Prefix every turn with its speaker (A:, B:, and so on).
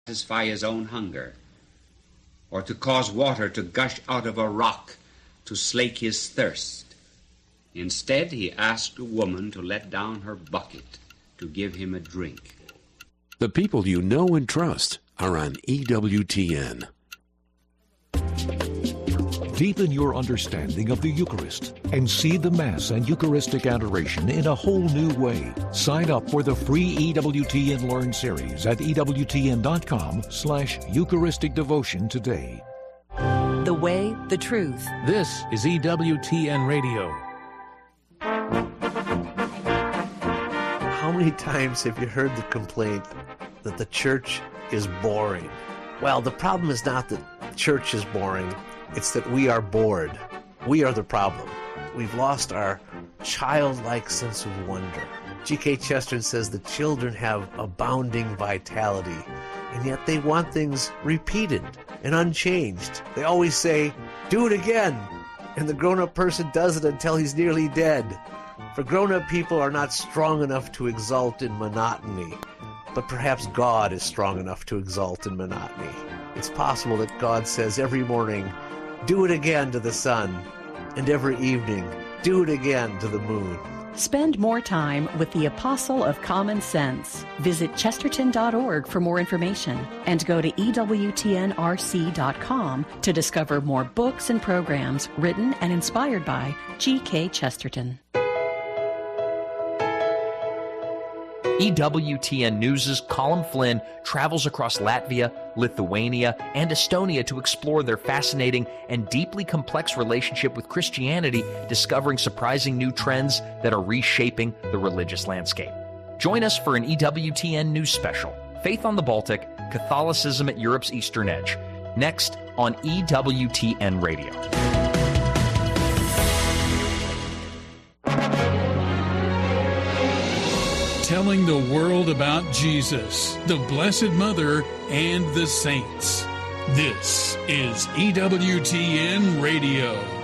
A: satisfy his own hunger, or to cause water to gush out of a rock to slake his thirst. Instead, he asked a woman to let down her bucket to give him a drink.
B: The people you know and trust are on EWTN.
C: Deepen your understanding of the Eucharist and see the Mass and Eucharistic adoration in a whole new way. Sign up for the free EWTN Learn series at EWTN.com/Eucharistic Devotion today.
D: The way, the truth.
E: This is EWTN Radio.
F: How many times have you heard the complaint that the church is boring? Well, the problem is not that church is boring. It's that we are bored. We are the problem. We've lost our childlike sense of wonder. G.K. Chesterton says the children have abounding vitality, and yet they want things repeated and unchanged. They always say, do it again, and the grown-up person does it until he's nearly dead. For grown-up people are not strong enough to exult in monotony, but perhaps God is strong enough to exult in monotony. It's possible that God says every morning, do it again to the sun, and every evening, do it again to the moon.
D: Spend more time with the Apostle of Common Sense. Visit chesterton.org for more information and go to EWTNRC.com to discover more books and programs written and inspired by G.K. Chesterton.
G: EWTN News' Colin Flynn travels across Latvia, Lithuania, and Estonia to explore their fascinating and deeply complex relationship with Christianity, discovering surprising new trends that are reshaping the religious landscape. Join us for an EWTN News special, Faith on the Baltic, Catholicism at Europe's Eastern Edge, next on EWTN Radio.
H: Telling the world about Jesus, the Blessed Mother, and the saints. This is EWTN Radio.